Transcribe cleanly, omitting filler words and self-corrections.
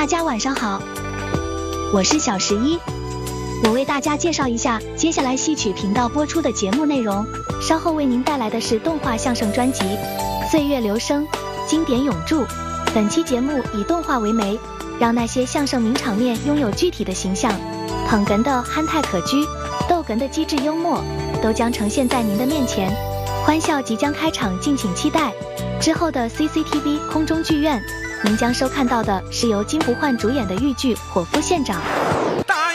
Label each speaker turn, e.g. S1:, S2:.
S1: 大家晚上好，我是小11，我为大家介绍一下接下来戏曲频道播出的节目内容。稍后为您带来的是动画相声专辑《岁月留声，经典永驻》。本期节目以动画为媒，让那些相声名场面拥有具体的形象，捧哏的憨态可掬，逗哏的机智幽默，都将呈现在您的面前。欢笑即将开场，敬请期待。之后的 CCTV 空中剧院，您将收看到的是由金不换主演的豫剧《伙夫县长》。